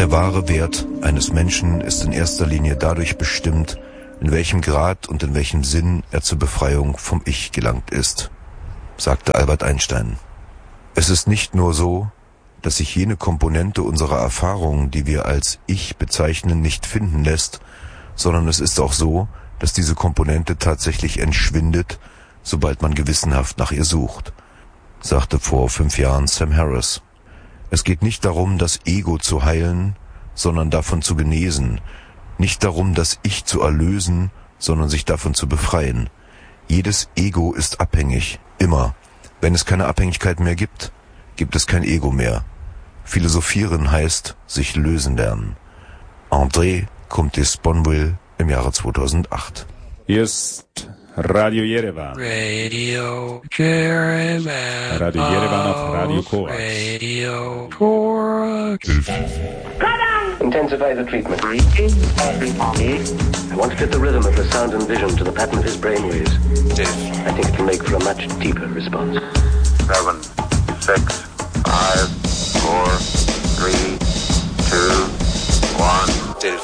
Der wahre Wert eines Menschen ist in erster Linie dadurch bestimmt, in welchem Grad und in welchem Sinn er zur Befreiung vom Ich gelangt ist, sagte Albert Einstein. Es ist nicht nur so, dass sich jene Komponente unserer Erfahrung, die wir als Ich bezeichnen, nicht finden lässt, sondern es ist auch so, dass diese Komponente tatsächlich entschwindet, sobald man gewissenhaft nach ihr sucht, sagte vor 5 Jahren Sam Harris. Es geht nicht darum, das Ego zu heilen, sondern davon zu genesen, nicht darum, das Ich zu erlösen, sondern sich davon zu befreien. Jedes Ego ist abhängig, immer. Wenn es keine Abhängigkeit mehr gibt, gibt es kein Ego mehr. Philosophieren heißt sich lösen lernen. André Comte Sponville im Jahre 2008. Hier ist Radio Yerevan. Radio Yerevan. Radio Yerevan auf Radio Korax. Radio Korax. Intensify the treatment. I want to fit the rhythm of the sound and vision to the pattern of his brainwaves. I think it can make for a much deeper response. 7, 6, 5, 4, 3, 2, 1, 0.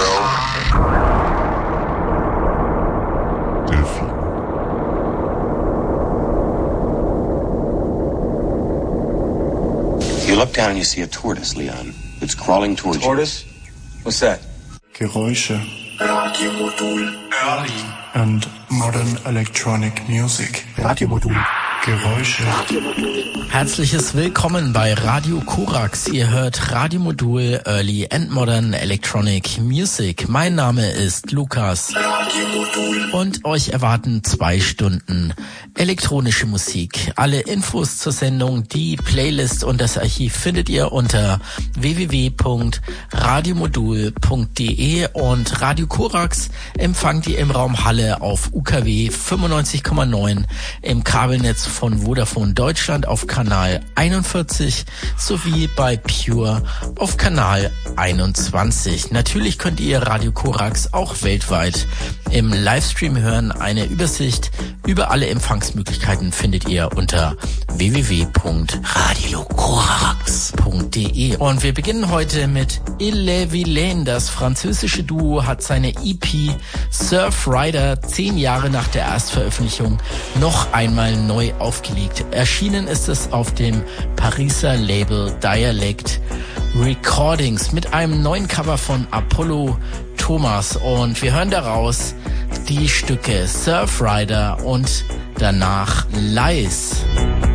You look down and you see a tortoise, Leon. It's crawling towards Tortoise? What's that? Geräusche. Radiomodul. Early and modern electronic music. Radiomodul. Geräusche. Herzliches Willkommen bei Radio Korax. Ihr hört Radiomodul Early and Modern Electronic Music. Mein Name ist Lukas. Und euch erwarten 2 Stunden elektronische Musik. Alle Infos zur Sendung, die Playlist und das Archiv findet ihr unter www.radiomodul.de und Radio Korax empfangt ihr im Raum Halle auf UKW 95,9 im Kabelnetz von Vodafone Deutschland auf Kanal 41 sowie bei Pure auf Kanal 21. Natürlich könnt ihr Radio Korax auch weltweit im Livestream hören. Eine Übersicht über alle Empfangsmöglichkeiten findet ihr unter www.radiokorax.de. Und wir beginnen heute mit Ille Villain. Das französische Duo hat seine EP Surfrider 10 Jahre nach der Erstveröffentlichung noch einmal neu aufgelegt. Erschienen ist es auf dem Pariser Label Dialect Recordings mit einem neuen Cover von Apollo Thomas. Und wir hören daraus die Stücke Surfrider und danach Lies.